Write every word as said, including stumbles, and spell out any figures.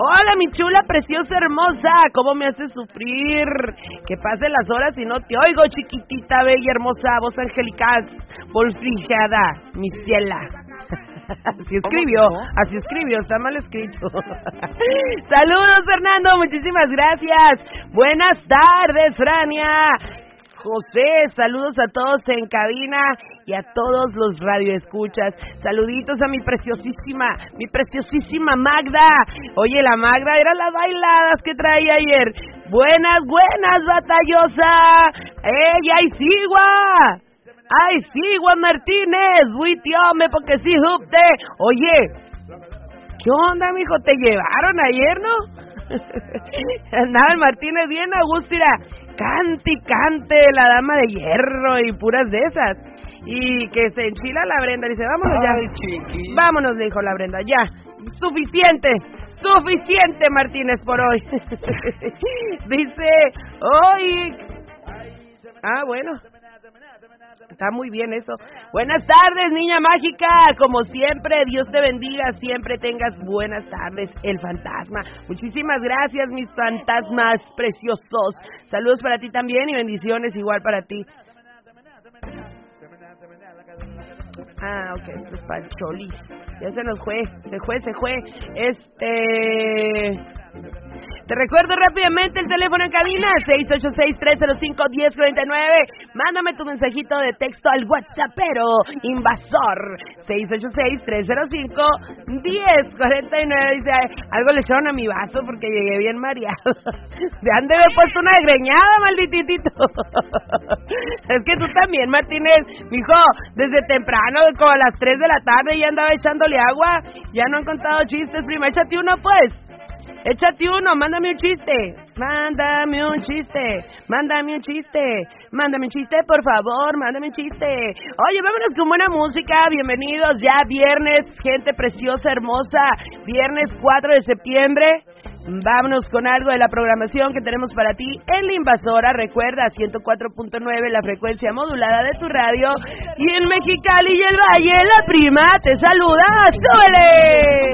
Hola, mi chula, preciosa, hermosa. ¿Cómo me haces sufrir? Que pasen las horas y no te oigo, chiquitita, bella, hermosa, voz angelical, bolfrijada, mi ciela. Así escribió, así escribió, está mal escrito. Saludos, Fernando, muchísimas gracias. Buenas tardes, Frania. José, saludos a todos en cabina y a todos los radioescuchas. Saluditos a mi preciosísima, mi preciosísima Magda. Oye, la Magda era las bailadas que traía ayer. Buenas, buenas, batallosa. ¡Ey, ay, sigua! ¡Ay, sigua Martínez! ¡Buitiome, porque sí, jupte! Oye, ¿qué onda, mijo? ¿Te llevaron ayer, no? Andaba el Martínez bien a gusto, mira. Cante y cante, la dama de hierro y puras de esas. Y que se enchila la Brenda, dice, vámonos ya. Ay, chiqui. Vámonos, le dijo la Brenda, ya. Suficiente, suficiente, Martínez, por hoy. Dice, hoy... Ah, bueno. Está muy bien eso. Buenas tardes, niña mágica. Como siempre, Dios te bendiga. Siempre tengas buenas tardes, el fantasma. Muchísimas gracias, mis fantasmas preciosos. Saludos para ti también y bendiciones igual para ti. Ah, ok, esto es para el Cholis. Ya se nos fue, se fue, se fue. Este... Te recuerdo rápidamente el teléfono en cabina, seis ocho seis, tres cero cinco, uno cero cuatro nueve. Mándame tu mensajito de texto al WhatsAppero invasor, seis ocho seis, tres cero cinco, uno cero cuatro nueve. Dice, algo le echaron a mi vaso porque llegué bien mareado. Se han de haber puesto una greñada, maldititito. Es que tú también, Martínez, mijo, desde temprano, como a las tres de la tarde, ya andaba echándole agua. Ya no han contado chistes, prima, échate uno, pues. Échate uno, mándame un chiste, mándame un chiste, mándame un chiste, mándame un chiste, por favor, mándame un chiste. Oye, vámonos con buena música, bienvenidos ya viernes, gente preciosa, hermosa, viernes cuatro de septiembre. Vámonos con algo de la programación que tenemos para ti en La Invasora. Recuerda, ciento cuatro punto nueve, la frecuencia modulada de tu radio. Y en Mexicali y el Valle, la prima te saluda. ¡Súbele!